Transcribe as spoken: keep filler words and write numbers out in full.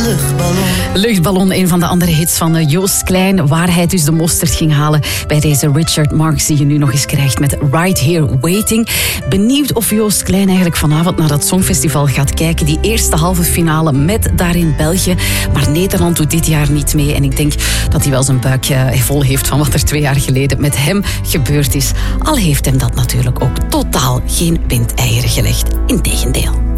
luchtballon. Luchtballon, een van de andere hits van Joost Klein, waar hij dus de mosterd ging halen bij deze Richard Marx die je nu nog eens krijgt met Right Here Waiting. Benieuwd of Joost Klein eigenlijk vanavond naar dat Songfestival gaat kijken. Die eerste halve finale met daarin België. Maar Nederland doet dit jaar niet mee. En ik denk dat hij wel zijn buik vol heeft van wat er twee jaar geleden met hem gebeurd is. Al heeft hem dat natuurlijk ook totaal geen windeieren gelegd. Integendeel.